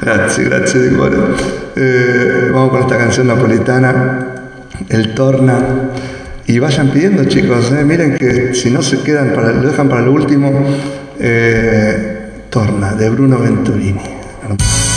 Grazie di cuore. Vamos con esta canción napolitana, el Torna. Y vayan pidiendo, chicos, miren que si no se quedan, lo dejan para el último. Torna, de Bruno Venturini.